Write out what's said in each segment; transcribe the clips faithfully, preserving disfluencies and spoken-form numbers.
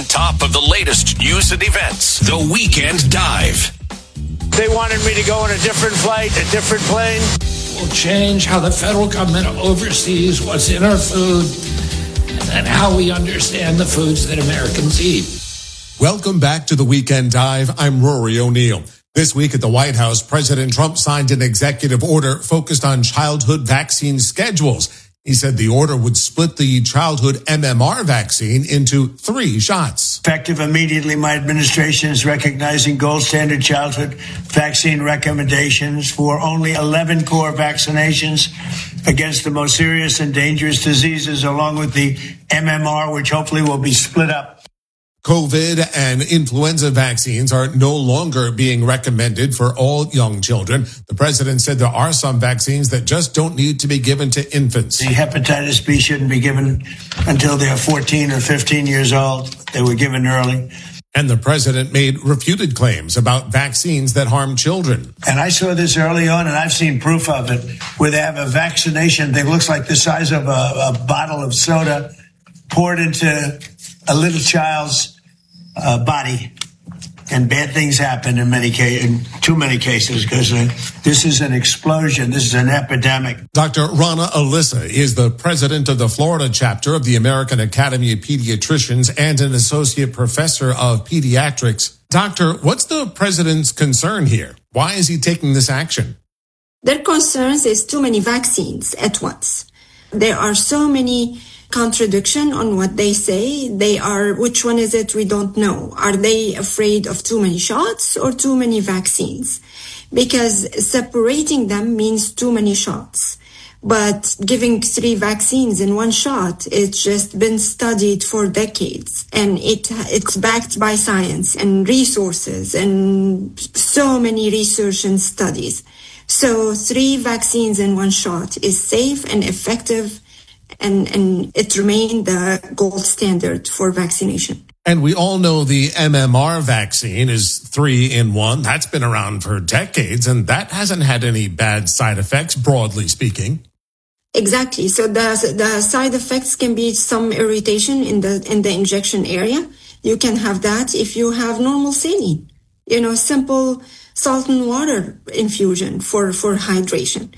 on top of the latest news and events. The Weekend Dive. They wanted me to go on a different flight, a different plane. We'll change how the federal government oversees what's in our food and how we understand the foods that Americans eat. Welcome back to the Weekend Dive. I'm Rory O'Neill. This week at the White House, President Trump signed an executive order focused on childhood vaccine schedules. He said the order would split the childhood M M R vaccine into three shots. Effective immediately, my administration is recognizing gold standard childhood vaccine recommendations for only eleven core vaccinations against the most serious and dangerous diseases, along with the M M R, which hopefully will be split up. COVID and influenza vaccines are no longer being recommended for all young children. The president said there are some vaccines that just don't need to be given to infants. The hepatitis B shouldn't be given until they're fourteen or fifteen years old. They were given early. And the president made refuted claims about vaccines that harm children. And I saw this early on, and I've seen proof of it, where they have a vaccination that looks like the size of a, a bottle of soda poured into a little child's uh, body, and bad things happen in many cases, in too many cases, because uh, this is an explosion. This is an epidemic. Doctor Rana Alyssa is the president of the Florida chapter of the American Academy of Pediatricians and an associate professor of pediatrics. Doctor, what's the president's concern here? Why is he taking this action? Their concerns is too many vaccines at once. There are so many contradiction on what they say. They are, which one is it? We don't know. Are they afraid of too many shots or too many vaccines? Because separating them means too many shots. But giving three vaccines in one shot, it's just been studied for decades, and it it's backed by science and resources and so many research and studies. So three vaccines in one shot is safe and effective, and, and it remained the gold standard for vaccination. And we all know the M M R vaccine is three in one. That's been around for decades, and that hasn't had any bad side effects, broadly speaking. Exactly. So the the side effects can be some irritation in the in the injection area. You can have that if you have normal saline, you know, simple salt and water infusion for, for hydration.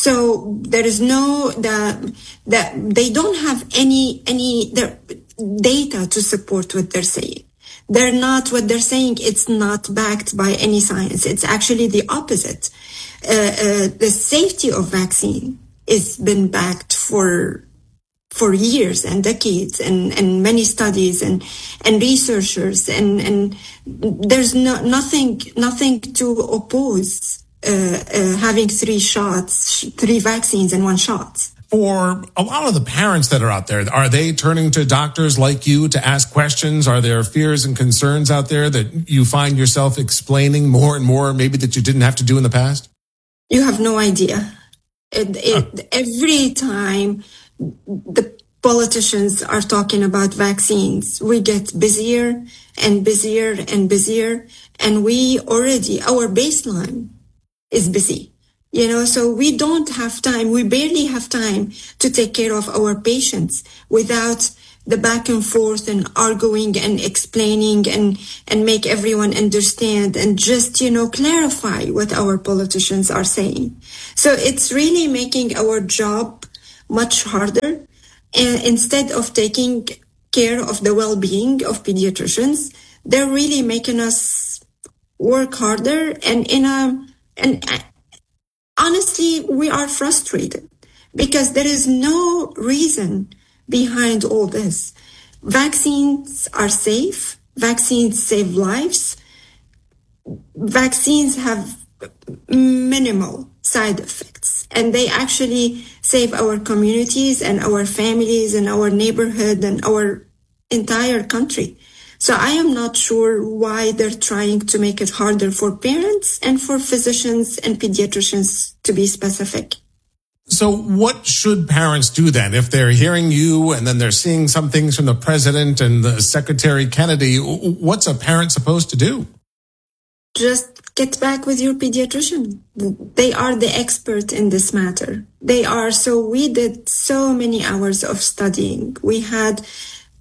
So there is no, the, the, they don't have any, any the data to support what they're saying. They're not, what they're saying, it's not backed by any science. It's actually the opposite. Uh, uh, the safety of vaccine has been backed for for years and decades, and, and many studies and, and researchers, and, and there's no, nothing, nothing to oppose uh, uh, having three shots, three vaccines in one shot. For a lot of the parents that are out there, are they turning to doctors like you to ask questions? Are there fears and concerns out there that you find yourself explaining more and more, maybe that you didn't have to do in the past? You have no idea. It, it, uh. Every time the politicians are talking about vaccines, we get busier and busier and busier, and we already, our baseline is busy, you know, so we don't have time, we barely have time to take care of our patients without the back and forth and arguing and explaining and, and make everyone understand and just, you know, clarify what our politicians are saying. So it's really making our job much harder. And instead of taking care of the well-being of pediatricians, they're really making us work harder. And in a, and honestly, we are frustrated because there is no reason behind all this. Vaccines are safe. Vaccines save lives. Vaccines have minimal side effects, and they actually save our communities and our families and our neighborhood and our entire country. So I am not sure why they're trying to make it harder for parents and for physicians and pediatricians, to be specific. So what should parents do then if they're hearing you and then they're seeing some things from the president and the Secretary Kennedy? What's a parent supposed to do? Just get back with your pediatrician. They are the expert in this matter. They are. So we did so many hours of studying. We had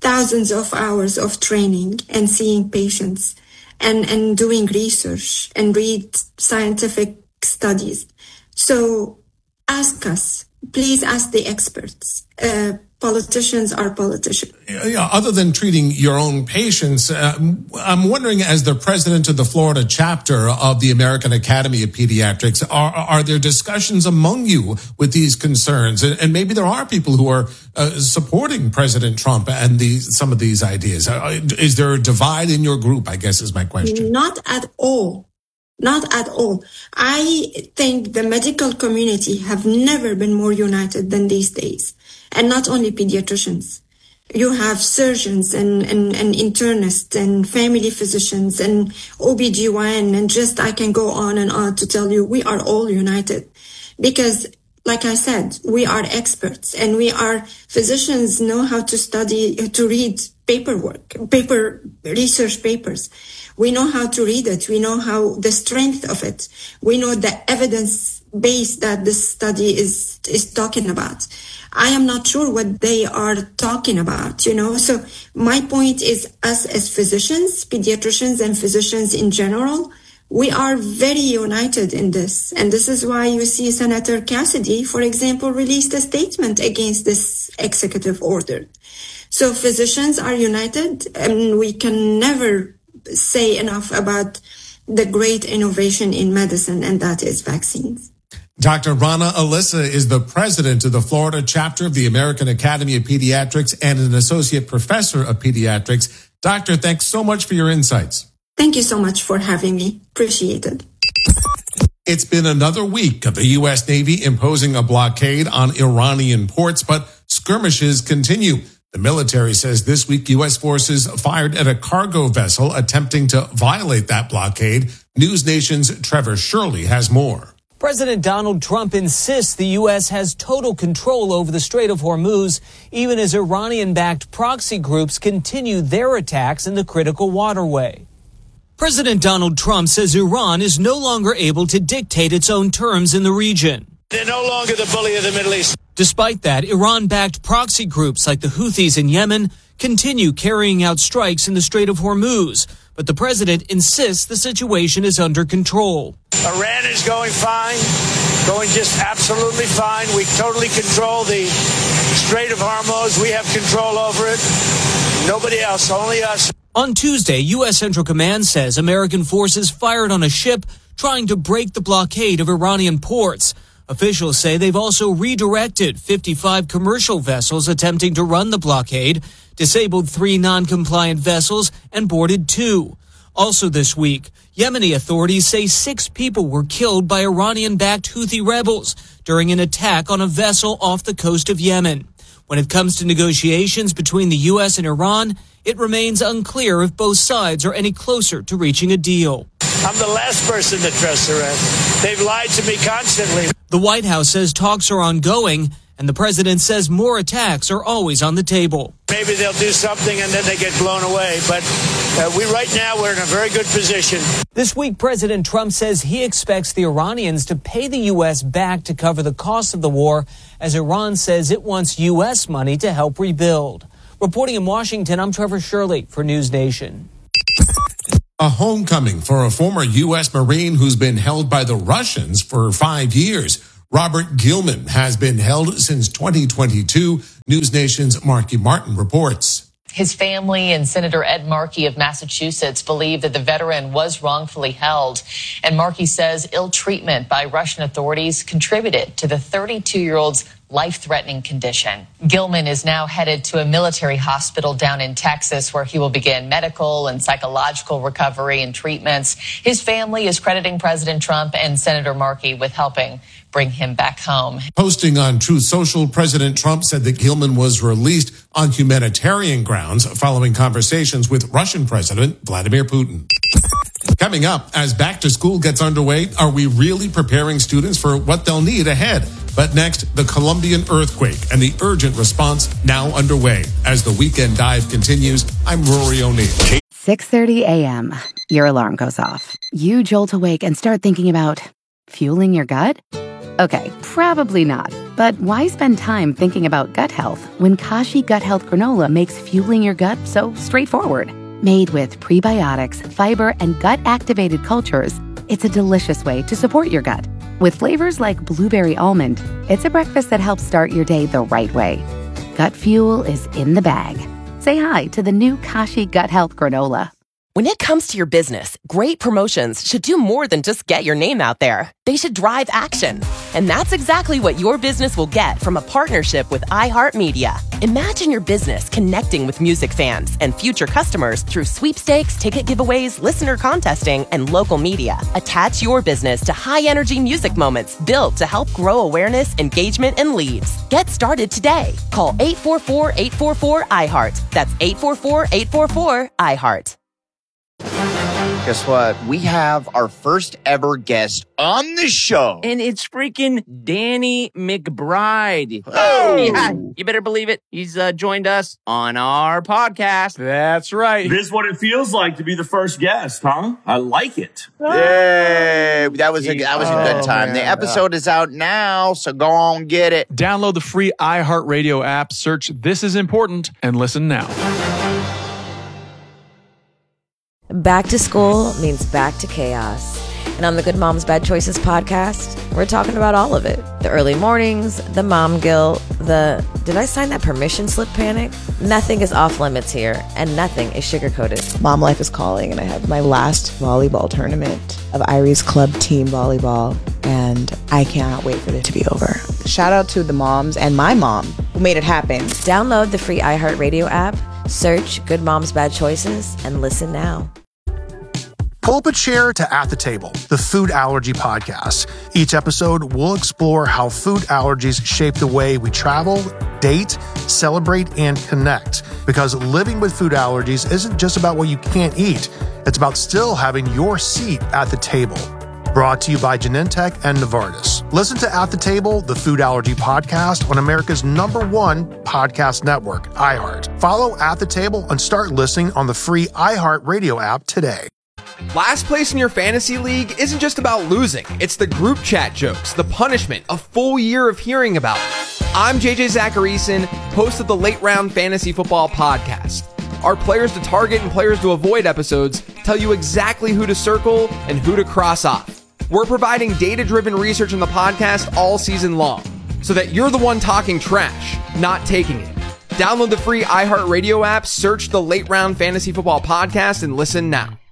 thousands of hours of training and seeing patients and, and doing research and read scientific studies. So ask us, please ask the experts. Uh, Politicians are politicians. Yeah, other than treating your own patients, uh, I'm wondering, as the president of the Florida chapter of the American Academy of Pediatrics, are, are there discussions among you with these concerns? And, and maybe there are people who are uh, supporting President Trump and these, some of these ideas. Uh, is there a divide in your group, I guess is my question. Not at all. Not at all. I think the medical community have never been more united than these days. And not only pediatricians. You have surgeons and, and, and internists and family physicians and O B G Y N and just I can go on and on to tell you we are all united. Because, like I said, we are experts and we are physicians know how to study, to read paperwork, paper research papers. We know how to read it. We know how the strength of it. We know the evidence base that this study is, is talking about. I am not sure what they are talking about, you know. So my point is, us as physicians, pediatricians and physicians in general, we are very united in this. And this is why you see Senator Cassidy, for example, released a statement against this executive order. So physicians are united, and we can never say enough about the great innovation in medicine, and that is vaccines. Doctor Rana Alyssa is the president of the Florida chapter of the American Academy of Pediatrics and an associate professor of pediatrics. Doctor, thanks so much for your insights. Thank you so much for having me. Appreciate it. It's been another week of the U S Navy imposing a blockade on Iranian ports, but skirmishes continue. The military says this week U S forces fired at a cargo vessel attempting to violate that blockade. News Nation's Trevor Shirley has more. President Donald Trump insists the U S has total control over the Strait of Hormuz, even as Iranian-backed proxy groups continue their attacks in the critical waterway. President Donald Trump says Iran is no longer able to dictate its own terms in the region. They're no longer the bully of the Middle East. Despite that, Iran-backed proxy groups like the Houthis in Yemen continue carrying out strikes in the Strait of Hormuz. But the president insists the situation is under control. Iran is going fine, going just absolutely fine. We totally control the Strait of Hormuz. We have control over it. Nobody else, only us. On Tuesday, U S Central Command says American forces fired on a ship trying to break the blockade of Iranian ports. Officials say they've also redirected fifty-five commercial vessels attempting to run the blockade, disabled three non-compliant vessels, and boarded two. Also this week, Yemeni authorities say six people were killed by Iranian-backed Houthi rebels during an attack on a vessel off the coast of Yemen. When it comes to negotiations between the U S and Iran, it remains unclear if both sides are any closer to reaching a deal. I'm the last person to trust Iran. They've lied to me constantly. The White House says talks are ongoing, and the president says more attacks are always on the table. Maybe they'll do something and then they get blown away. But uh, we right now we're in a very good position. This week, President Trump says he expects the Iranians to pay the U S back to cover the cost of the war, as Iran says it wants U S money to help rebuild. Reporting in Washington, I'm Trevor Shirley for News Nation. A homecoming for a former U S Marine who's been held by the Russians for five years. Robert Gilman has been held since twenty twenty-two. News Nation's Marky Martin reports. His family and Senator Ed Markey of Massachusetts believe that the veteran was wrongfully held. And Markey says ill treatment by Russian authorities contributed to the thirty-two-year-old's life-threatening condition. Gilman is now headed to a military hospital down in Texas where he will begin medical and psychological recovery and treatments. His family is crediting President Trump and Senator Markey with helping bring him back home. Posting on Truth Social, President Trump said that Gilman was released on humanitarian grounds following conversations with Russian President Vladimir Putin. Coming up, as back to school gets underway, are we really preparing students for what they'll need ahead? But next, the Colombian earthquake and the urgent response now underway. As the Weekend Dive continues, I'm Rory O'Neill. six thirty a.m. Your alarm goes off. You jolt awake and start thinking about fueling your gut? Okay, probably not. But why spend time thinking about gut health when Kashi Gut Health Granola makes fueling your gut so straightforward? Made with prebiotics, fiber, and gut-activated cultures, it's a delicious way to support your gut. With flavors like blueberry almond, it's a breakfast that helps start your day the right way. Gut fuel is in the bag. Say hi to the new Kashi Gut Health Granola. When it comes to your business, great promotions should do more than just get your name out there. They should drive action. And that's exactly what your business will get from a partnership with iHeartMedia. Imagine your business connecting with music fans and future customers through sweepstakes, ticket giveaways, listener contesting, and local media. Attach your business to high-energy music moments built to help grow awareness, engagement, and leads. Get started today. Call eight four four, eight four four, I heart. That's eight four four, eight four four, I heart. Guess what? We have our first ever guest on the show. And it's freaking Danny McBride. Oh! Yeah, you better believe it. He's uh, joined us on our podcast. That's right. This is what it feels like to be the first guest, huh? I like it. Yay! That was a, that was a good Oh, time. man. The episode is out now, so go on get it. Download the free iHeartRadio app, search This Is Important, and listen now. Back to school means back to chaos. And on the Good Moms Bad Choices podcast, we're talking about all of it. The early mornings, the mom guilt, the did I sign that permission slip panic? Nothing is off limits here, and nothing is sugar-coated. Mom life is calling, and I have my last volleyball tournament of Irie's Club Team Volleyball, and I cannot wait for it to be over. Shout out to the moms and my mom who made it happen. Download the free iHeartRadio app, search Good Moms Bad Choices, and listen now. Pull up a chair to At the Table, the food allergy podcast. Each episode, we'll explore how food allergies shape the way we travel, date, celebrate, and connect. Because living with food allergies isn't just about what you can't eat. It's about still having your seat at the table. Brought to you by Genentech and Novartis. Listen to At the Table, the food allergy podcast on America's number one podcast network, iHeart. Follow At the Table and start listening on the free iHeart Radio app today. Last place in your fantasy league isn't just about losing. It's the group chat jokes, the punishment, a full year of hearing about it. I'm J J Zacharyson, host of the Late Round Fantasy Football Podcast. Our Players to Target and Players to Avoid episodes tell you exactly who to circle and who to cross off. We're providing data-driven research in the podcast all season long, so that you're the one talking trash, not taking it. Download the free iHeartRadio app, search the Late Round Fantasy Football Podcast, and listen now.